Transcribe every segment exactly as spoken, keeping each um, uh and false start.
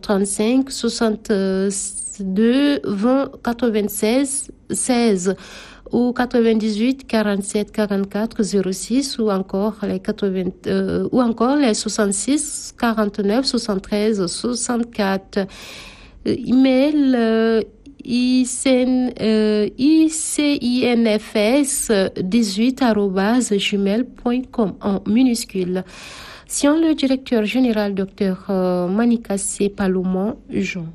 trente-cinq soixante-deux vingt quatre-vingt-seize seize ou quatre-vingt-dix-huit quarante-sept quarante-quatre zéro six ou encore les quatre-vingts euh, ou encore les soixante-six quarante-neuf soixante-treize soixante-quatre. Euh, email euh, icn, euh, icinfs dix-huit arobase gmail point com en minuscule. Sion le directeur général docteur euh, Manikassé Palomon Jean.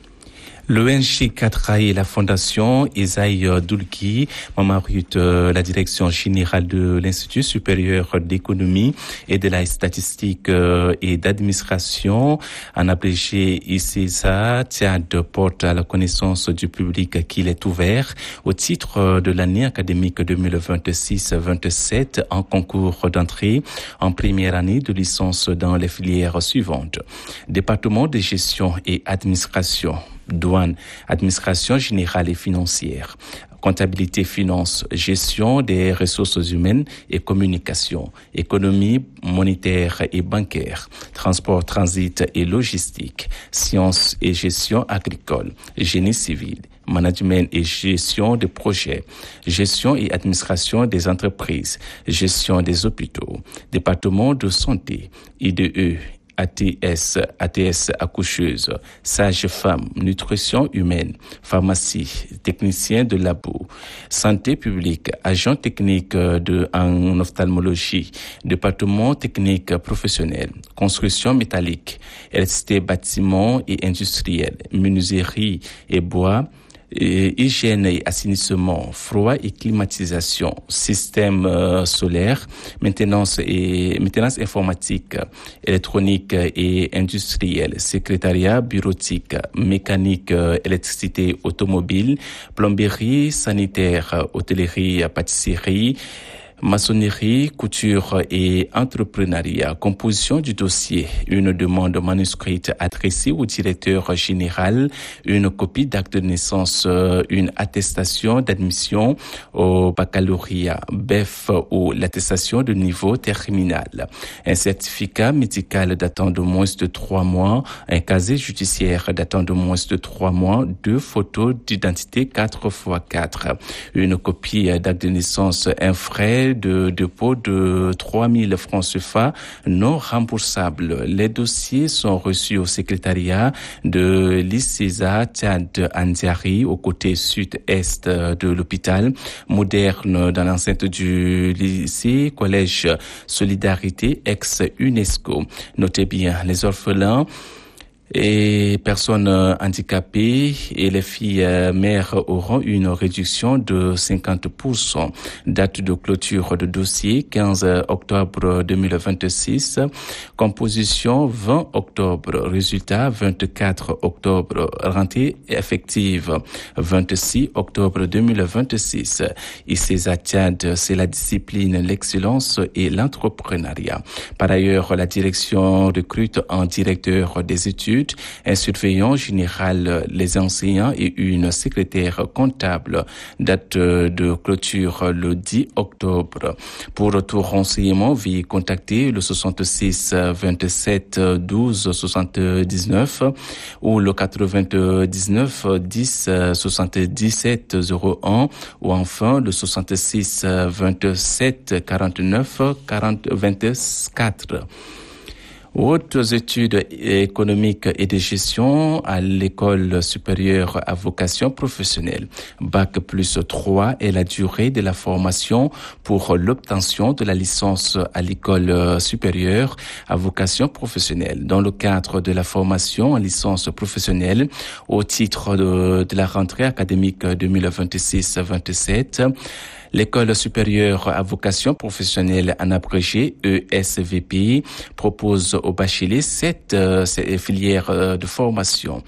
L'O N G quatre A et la Fondation Isaïe Doulki, Maman Ruth, la direction générale de l'Institut supérieur d'économie et de la statistique et d'administration, en abrégé I C E S A, tiennent porte à la connaissance du public qu'il est ouvert au titre de l'année académique deux mille vingt-six vingt-sept en concours d'entrée en première année de licence dans les filières suivantes. Département de gestion et administration, douane, administration générale et financière, comptabilité, finance, gestion des ressources humaines et communication, économie monétaire et bancaire, transport, transit et logistique, sciences et gestion agricole, génie civil, management et gestion des projets, gestion et administration des entreprises, gestion des hôpitaux, département de santé, I D E, A T S, A T S accoucheuse, sage-femme, nutrition humaine, pharmacie, technicien de labo, santé publique, agent technique de, en ophtalmologie, département technique professionnel, construction métallique, électricité, bâtiment et industriel, menuiserie et bois, Et hygiène et assainissement, froid et climatisation, système euh, solaire, maintenance et maintenance informatique, électronique et industrielle, secrétariat bureautique, mécanique, euh, électricité automobile, plomberie, sanitaire, hôtellerie, pâtisserie, maçonnerie, couture et entrepreneuriat. Composition du dossier. Une demande manuscrite adressée au directeur général, une copie d'acte de naissance, une attestation d'admission au baccalauréat, B E F ou l'attestation de niveau terminal, un certificat médical datant de moins de trois mois, un casier judiciaire datant de moins de trois mois, deux photos d'identité quatre fois quatre, une copie d'acte de naissance, un frais de dépôt de trois mille francs C F A non remboursables. Les dossiers sont reçus au secrétariat de l'I C E S A Tchad Andiari au côté sud-est de l'hôpital moderne dans l'enceinte du lycée collège Solidarité ex-UNESCO. Notez bien, les orphelins et personnes handicapées et les filles mères auront une réduction de cinquante pour cent. Date de clôture de dossier quinze octobre deux mille vingt-six. Composition vingt octobre. Résultat vingt-quatre octobre. Rentrée effective vingt-six octobre deux mille vingt-six. I C E S A Tchad, c'est la discipline, l'excellence et l'entrepreneuriat. Par ailleurs, la direction recrute un directeur des études, un surveillant général, les enseignants et une secrétaire comptable. Date de clôture le dix octobre. Pour tout renseignement, veuillez contacter le soixante-six vingt-sept douze soixante-dix-neuf ou le quatre-vingt-dix-neuf dix soixante-dix-sept zéro un ou enfin le soixante-six vingt-sept quarante-neuf quarante vingt-quatre. Hautes études économiques et de gestion à l'école supérieure à vocation professionnelle. Bac plus trois est la durée de la formation pour l'obtention de la licence à l'école supérieure à vocation professionnelle. Dans le cadre de la formation en licence professionnelle au titre de, de la rentrée académique deux mille vingt-six vingt-sept, l'école supérieure à vocation professionnelle en abrégé E S V P propose aux bacheliers sept euh, filières euh, de formation.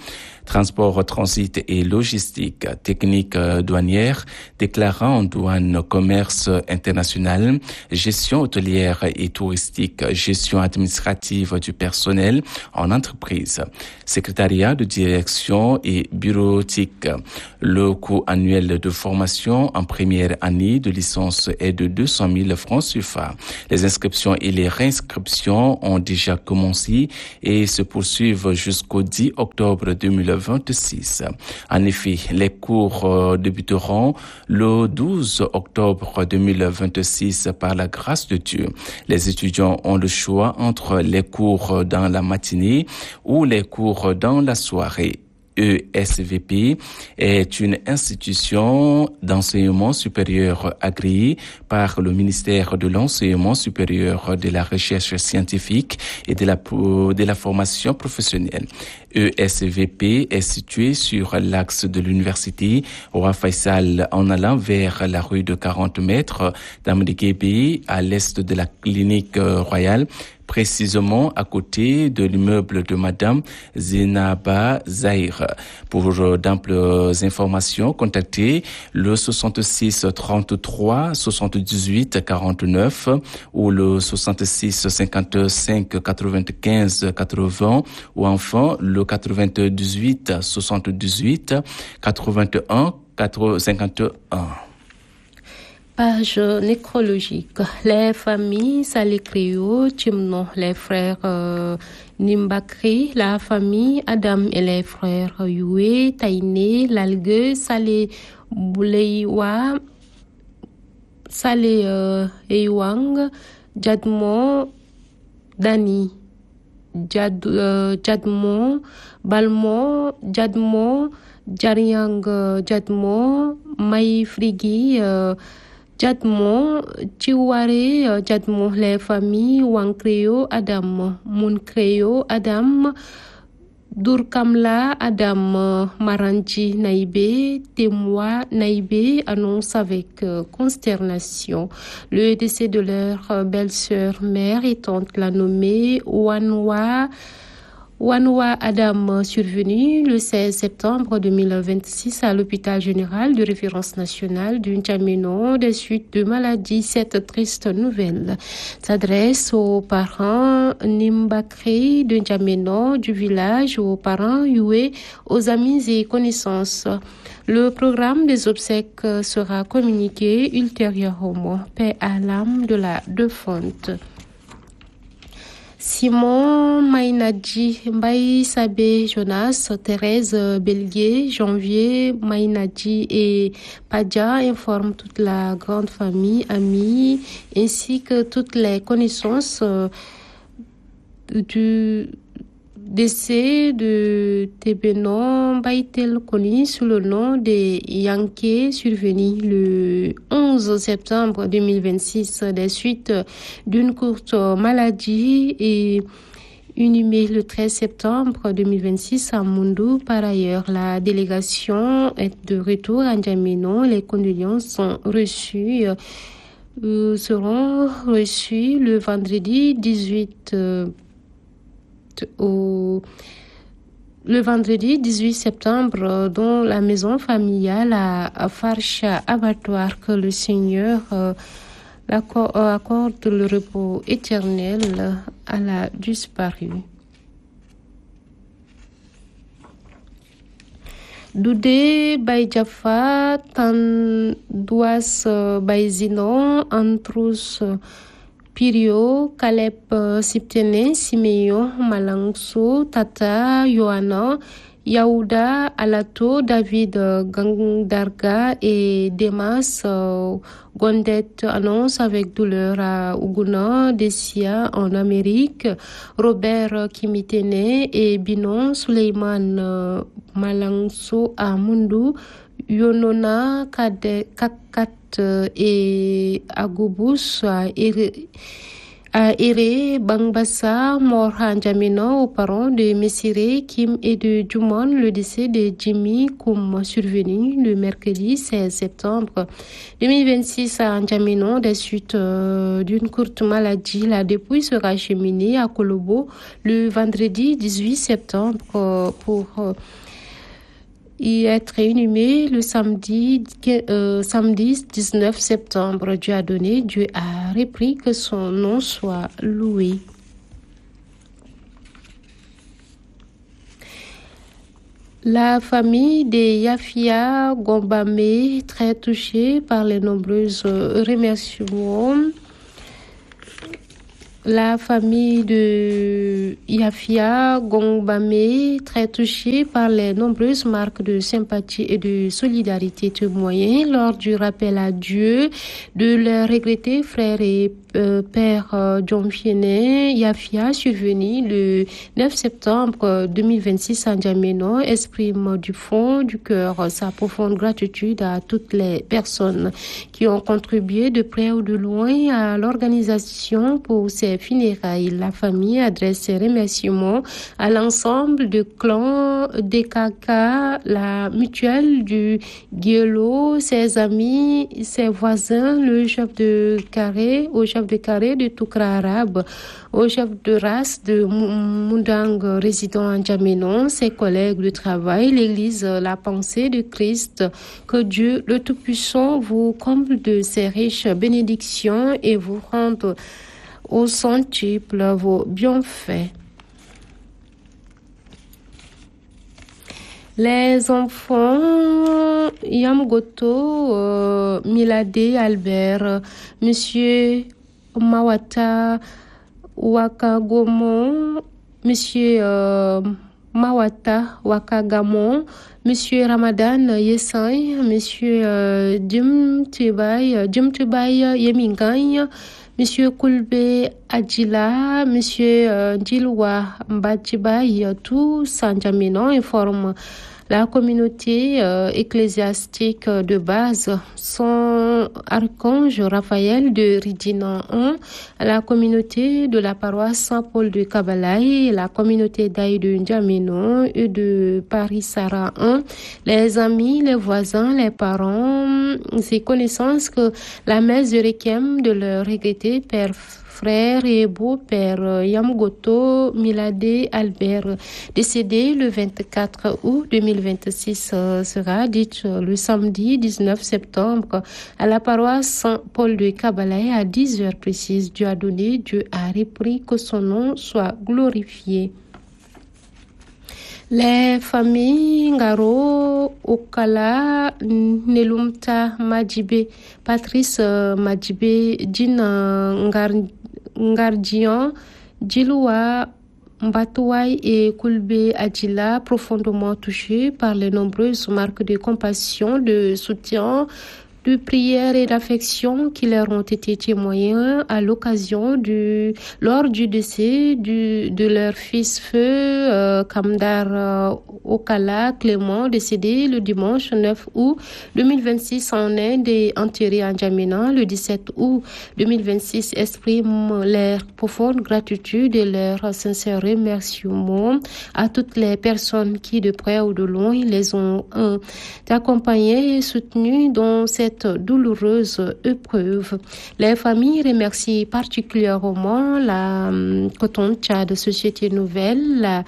transport, transit et logistique, technique douanière, déclarant en douane, commerce international, gestion hôtelière et touristique, gestion administrative du personnel en entreprise, secrétariat de direction et bureautique. Le coût annuel de formation en première année de licence est de deux cent mille francs C F A. Les inscriptions et les réinscriptions ont déjà commencé et se poursuivent jusqu'au dix octobre deux mille vingt-six. En effet, les cours débuteront le douze octobre deux mille vingt-six par la grâce de Dieu. Les étudiants ont le choix entre les cours dans la matinée ou les cours dans la soirée. E S V P est une institution d'enseignement supérieur agréée par le ministère de l'Enseignement supérieur, de la Recherche scientifique et de la, de la formation professionnelle. E S V P est situé sur l'axe de l'université Roi Faisal en allant vers la rue de quarante mètres d'Amdekébé à l'est de la clinique royale, précisément à côté de l'immeuble de Madame Zinaba Zahir. Pour d'amples informations, contactez le soixante-six trente-trois soixante-dix-huit quarante-neuf ou le soixante-six cinquante-cinq quatre-vingt-quinze quatre-vingts ou enfin le quatre-vingt-dix-huit soixante-dix-huit quatre-vingt-un cinquante-et-un. Page nécrologique. Les familles Salé Créo, Timnon, les frères euh, Nimbakri, la famille Adam et les frères Yue, Taïné, Lalgue, Salé Bouleiwa, Salé euh, Eywang, Jadmo, Dani, Jad, euh, Jadmo, Balmo, Jadmo, Jariang, Jadmo, Maï Frigi, euh, Jadmo, Chiware, Jadmo, les familles Wang Créo, Adam, Mun Créo, Adam, Durkamla, Adam, Maranji, Naïbé, Témoa, Naïbé annonce avec euh, consternation le décès de leur belle-sœur, mère et tante, la nommée Wanwa, Wanwa Adam, survenu le seize septembre deux mille vingt-six à l'hôpital général de référence nationale du N'Djamena des suites de maladie. Cette triste nouvelle s'adresse aux parents Nimbakri de N'Djamena du village, aux parents Yue, aux amis et connaissances. Le programme des obsèques sera communiqué ultérieurement. Paix à l'âme de la défunte. Simon Maïnadji, Mbaye Sabé Jonas, Thérèse Belgué, Janvier Maïnadji et Padja informent toute la grande famille, amis, ainsi que toutes les connaissances euh, du décès de Tébénon Baïtel, connu sous le nom de Yanké, survenu le onze septembre deux mille vingt-six des suites d'une courte maladie et inhumé le treize septembre deux mille vingt-six à Moundou. Par ailleurs, la délégation est de retour à N'Djamena. Les condoléances sont reçues, euh, seront reçues le vendredi dix-huit euh, Au, le vendredi dix-huit septembre dans la maison familiale à, à Farsha Abattoir. Que le Seigneur euh, accorde le repos éternel à la disparue. Doudé Baïjafa Tandouas Baïzinon Antrous Pirio, Caleb Siptene, Simeon, Malangso, Tata, Yohana, Yaouda, Alato, David Gandarga et Demas euh, Gondet annonce avec douleur à Ouguna, Dessia en Amérique, Robert Kimitene et Binon, Suleiman euh, Malangso à Mundu, Yonona, Kade, Kakat et Agobus à Ere, à Ere Bangbassa, mort à N'Djamena, aux parents de Messire, Kim et de Jumon. Le décès de Jimmy Koum survenu le mercredi seize septembre deux mille vingt-six à N'Djamena des suites euh, d'une courte maladie. La dépouille sera acheminée à Kolobo le vendredi dix-huit septembre euh, pour euh, y être inhumé le samedi, euh, samedi dix-neuf septembre. Dieu a donné, Dieu a repris, que son nom soit loué. La famille de Yafia Gombame, très touchée par les nombreuses remerciements. La famille de Yafia Gombame, très touchée par les nombreuses marques de sympathie et de solidarité témoignées lors du rappel à Dieu de leurs regrettés frères et euh, père euh, John Fiene Yafia, survenu le neuf septembre deux mille vingt-six à N'Djamena, exprime du fond du cœur sa profonde gratitude à toutes les personnes qui ont contribué de près ou de loin à l'organisation pour ces funérailles. La famille adresse ses remerciements à l'ensemble du clan des Kaka, la mutuelle du Guélo, ses amis, ses voisins, le chef de carré, au chef de carré de Toukra Arabe, au chef de race de Moundang résident à N'Djamena, ses collègues de travail, l'église La Pensée de Christ. Que Dieu, le Tout-Puissant, vous comble de ses riches bénédictions et vous rende au centuple vos bienfaits. Les enfants Yamgoto, euh, Milade Albert, Monsieur Mawata Wakagomo, Monsieur euh, Mawata Wakagamon, Monsieur Ramadan Yesai, Monsieur euh, Jim Tubay, Jim Tubay Yemingay, Monsieur Koulbe Adjila, Monsieur euh, Djilwa Mbadjibay, tous en N'Djamena informent la communauté euh, ecclésiastique de base, son archange Raphaël de Ridina un, la communauté de la paroisse Saint-Paul de Kabalaï, la communauté d'Aïe de N'Djamena et de Paris-Sara un, les amis, les voisins, les parents, ces connaissances que la messe de Requiem de leur regretté père frère et beau-père Yamgoto Milade Albert, décédé le vingt-quatre août deux mille vingt-six, euh, sera dite le samedi dix-neuf septembre à la paroisse Saint-Paul de Kabalaï à dix heures précises. Dieu a donné, Dieu a repris, que son nom soit glorifié. Les familles Ngaro, Okala, Nelumta Madjibé, Patrice Madjibé, Dina Ngardian, Djiloua Mbatouaï et Koulbe Adjila, profondément touchés par les nombreuses marques de compassion, de soutien, de prières et d'affection qui leur ont été témoignées à l'occasion du, lors du décès du, de leur fils feu euh, Kamdar euh, Okala Clément, décédé le dimanche neuf août deux mille vingt-six en Inde et enterré à N'Djamena le dix-sept août deux mille vingt-six, expriment leur profonde gratitude et leur sincère remerciement à toutes les personnes qui, de près ou de loin, les ont euh, accompagnés et soutenus dans cette douloureuse épreuve. Les familles remercient particulièrement la um, Coton Tchad Société Nouvelle, la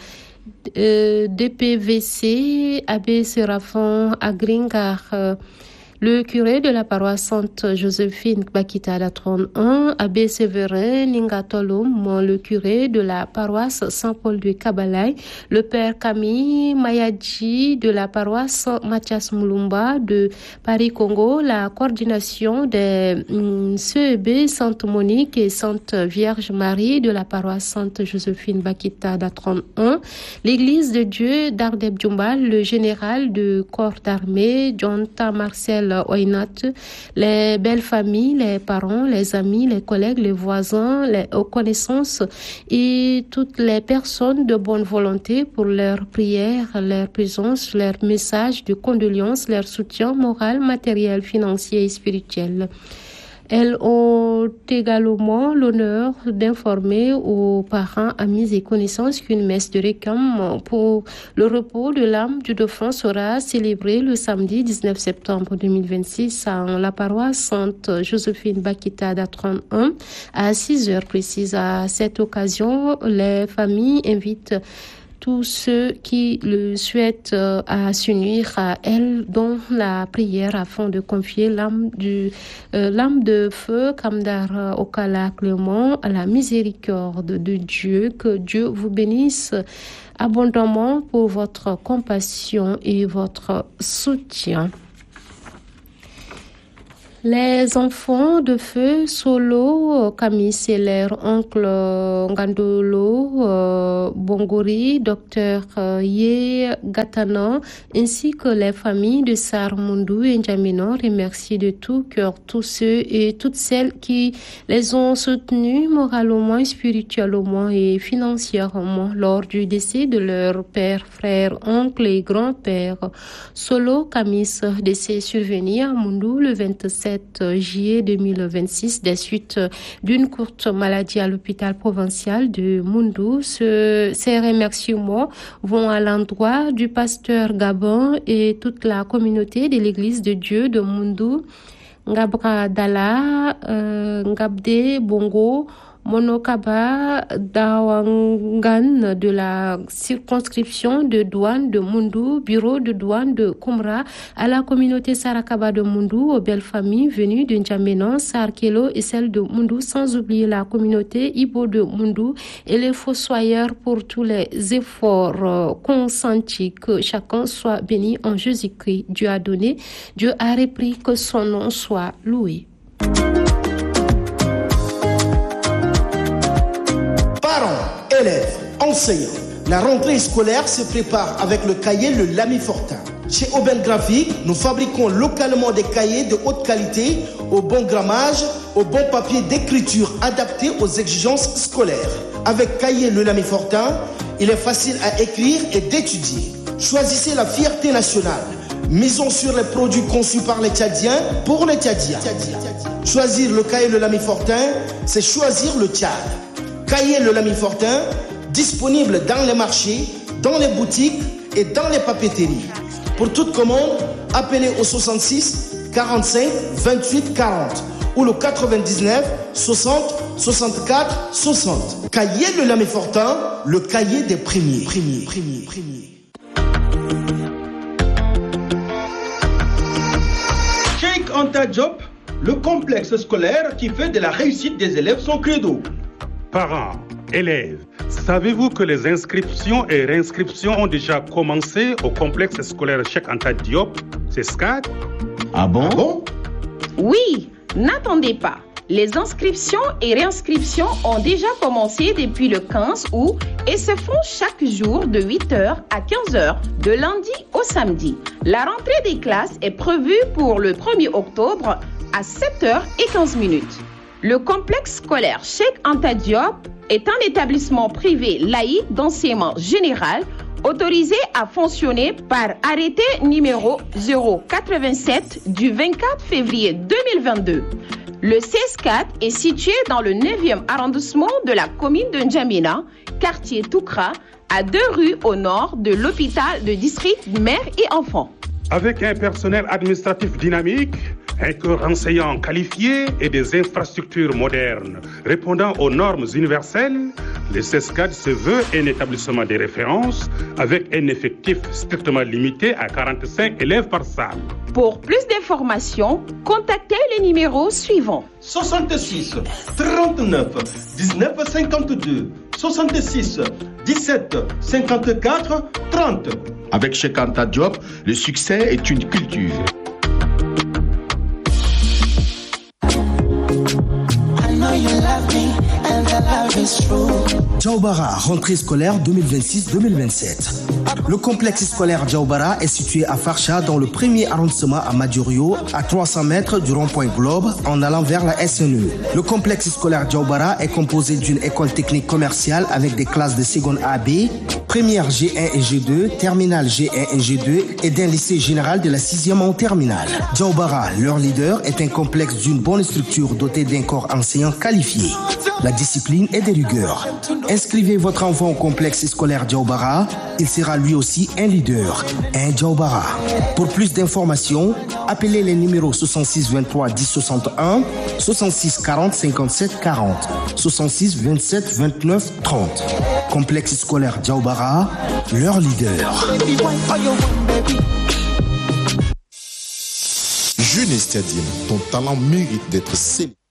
euh, D P V C, Abbé Séraphin Agringar, euh, le curé de la paroisse Sainte Joséphine Bakita da trente-et-un, Abbé Séverin Ningatolum, le curé de la paroisse Saint-Paul de Kabalaï, le père Camille Mayadji de la paroisse Mathias Moulumba de Paris-Congo, la coordination des mm, C E B Sainte Monique et Sainte Vierge Marie de la paroisse Sainte Joséphine Bakita da trente-et-un, l'église de Dieu d'Ardeb Djumbal, le général de corps d'armée Jonta Marcel Oinat, les belles familles, les parents, les amis, les collègues, les voisins, les connaissances et toutes les personnes de bonne volonté pour leurs prières, leur présence, leur message de condoléances, leur soutien moral, matériel, financier et spirituel. Elles ont également l'honneur d'informer aux parents, amis et connaissances qu'une messe de Requiem pour le repos de l'âme du défunt sera célébrée le samedi dix-neuf septembre deux mille vingt-six en la paroisse Sainte Joséphine Bakita da trente-et-un à six heures précises. À cette occasion, les familles invitent tous ceux qui le souhaitent euh, à s'unir à elle dans la prière afin de confier l'âme du euh, l'âme de feu Kamdar Okala Clément à la miséricorde de Dieu. Que Dieu vous bénisse abondamment pour votre compassion et votre soutien. Les enfants de feu Solo, Camille Seller, oncle Ngandolo, euh, Bongori, docteur euh, Ye Gatana, ainsi que les familles de Sarmundu et N'Djamena remercient de tout cœur tous ceux et toutes celles qui les ont soutenus moralement, spirituellement et financièrement lors du décès de leur père, frère, oncle et grand-père. Solo, Camille, décès survenu à Mundu le vingt-sept juillet deux mille vingt-six des suites d'une courte maladie à l'hôpital provincial de Mundu. Ce, ces remerciements vont à l'endroit du pasteur Gabon et toute la communauté de l'église de Dieu de Mundu, Ngabra Dala, euh, Ngabde Bongo, Monokaba Dawangan de la circonscription de douane de Mundu, bureau de douane de Koumra, à la communauté Sarakaba de Mundu, aux belles familles venues de N'Djamena, Sarkelo et celle de Mundu, sans oublier la communauté Ibo de Mundu et les fossoyeurs pour tous les efforts consentis. Que chacun soit béni en Jésus-Christ. Dieu a donné, Dieu a repris, que son nom soit loué. Élèves, enseignants, la rentrée scolaire se prépare avec le cahier Le Lamy Fortin. Chez Aubaine Graphique, nous fabriquons localement des cahiers de haute qualité, au bon grammage, au bon papier d'écriture adapté aux exigences scolaires. Avec cahier Le Lamy Fortin, il est facile à écrire et d'étudier. Choisissez la fierté nationale. Misons sur les produits conçus par les Tchadiens pour les Tchadiens. Choisir le cahier Le Lamy Fortin, c'est choisir le Tchad. Cahier Le Lamy Fortin, disponible dans les marchés, dans les boutiques et dans les papeteries. Pour toute commande, appelez au soixante-six quarante-cinq vingt-huit quarante ou le quatre-vingt-dix-neuf soixante soixante-quatre soixante. Cahier Le Lamy Fortin, le cahier des premiers. Premiers, premiers, premiers. Cheikh Anta Diop, le complexe scolaire qui fait de la réussite des élèves son credo. Parents, élèves, savez-vous que les inscriptions et réinscriptions ont déjà commencé au complexe scolaire Cheikh Anta Diop, c'est S C A D? Ah bon? bon Oui, n'attendez pas. Les inscriptions et réinscriptions ont déjà commencé depuis le quinze août et se font chaque jour de huit heures à quinze heures, de lundi au samedi. La rentrée des classes est prévue pour le premier octobre à sept heures quinze minutes. Le complexe scolaire Cheikh Anta Diop est un établissement privé laïque d'enseignement général autorisé à fonctionner par arrêté numéro zéro quatre-vingt-sept du vingt-quatre février deux mille vingt-deux. Le C S quatre est situé dans le neuvième arrondissement de la commune de N'Djamena, quartier Toukra, à deux rues au nord de l'hôpital de district mère et enfants. Avec un personnel administratif dynamique, un corps enseignant qualifié et des infrastructures modernes répondant aux normes universelles, le C S C A D se veut un établissement de référence avec un effectif strictement limité à quarante-cinq élèves par salle. Pour plus d'informations, contactez les numéros suivants. soixante-six trente-neuf dix-neuf cinquante-deux, soixante-six dix-sept cinquante-quatre trente. Avec Cheikh Anta Diop, le succès est une culture. Djaoubara, rentrée scolaire deux mille vingt-six deux mille vingt-sept. Le complexe scolaire Djaoubara est situé à Farcha, dans le premier arrondissement à Madiorio, à trois cents mètres du rond-point Globe, en allant vers la S N E. Le complexe scolaire Djaoubara est composé d'une école technique commerciale avec des classes de seconde A B, première G un et G deux, terminale G un et G deux et d'un lycée général de la sixième en terminale. Djaoubara, leur leader, est un complexe d'une bonne structure doté d'un corps enseignant qualifié. La discipline est de rigueur. Inscrivez votre enfant au complexe scolaire Djaoubara, il sera lui aussi un leader, un Djaoubara. Pour plus d'informations, appelez les numéros soixante-six vingt-trois dix soixante-et-un, soixante-six quarante cinquante-sept quarante, soixante-six vingt-sept vingt-neuf trente. Complexe scolaire Diaobara, leur leader. Jeune Stadium, ton talent mérite d'être célébré.